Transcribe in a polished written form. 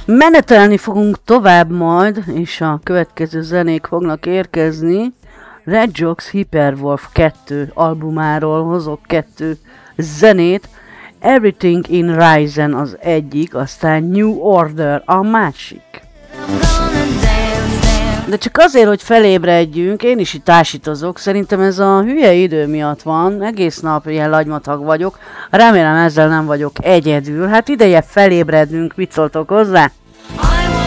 Menetelni fogunk tovább majd, és a következő zenék fognak érkezni. Red Jocks Hyperwolf 2 albumáról hozok 2 zenét. Everything in Ryzen az egyik, aztán New Order a másik. De csak azért, hogy felébredjünk, én is itt tásítozok, szerintem ez a hülye idő miatt van, egész nap ilyen lagymatag vagyok, remélem ezzel nem vagyok egyedül, hát ideje felébrednünk, mit szóltok hozzá?